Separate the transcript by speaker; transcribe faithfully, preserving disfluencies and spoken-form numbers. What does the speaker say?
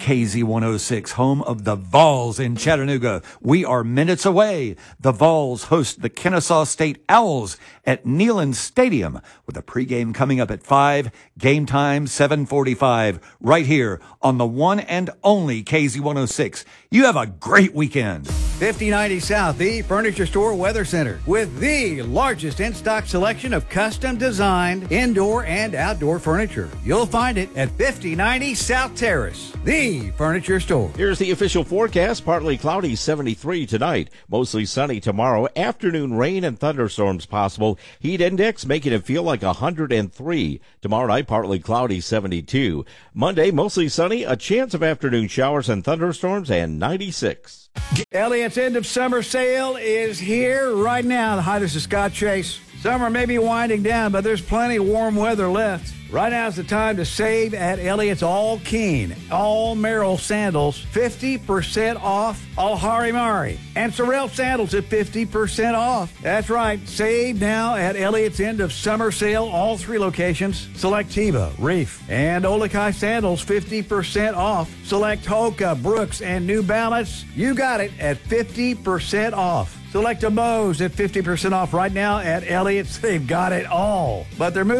Speaker 1: K Z one oh six, home of the Vols in Chattanooga. We are minutes away. The Vols host the Kennesaw State Owls at Neyland Stadium with a pregame coming up at five, game time seven forty-five, right here on the one and only K Z one oh six. You have a great weekend.
Speaker 2: fifty ninety South, the Furniture Store Weather Center, with the largest in-stock selection of custom-designed indoor and outdoor furniture. You'll find it at fifty ninety South Terrace, the Furniture Store.
Speaker 3: Here's the official forecast. Partly cloudy, seventy-three tonight. Mostly sunny tomorrow. Afternoon rain and thunderstorms possible. Heat index making it feel like one hundred three. Tomorrow night, partly cloudy, seventy-two. Monday, mostly sunny. A chance of afternoon showers and thunderstorms, and ninety-six.
Speaker 2: Elliott's end of summer sale is here right now. Hi, this is Scott Chase. Summer may be winding down, but there's plenty of warm weather left. Right now is the time to save at Elliott's All Keen, All Merrill sandals, fifty percent off All Harimari. And Sorel sandals at fifty percent off. That's right, save now at Elliott's end of summer sale, all three locations. Select Teva, Reef, and Olakai sandals, fifty percent off. Select Hoka, Brooks, and New Balance. You got it at fifty percent off. Select a Moe's at fifty percent off right now at Elliott's. They've got it all. But they're moving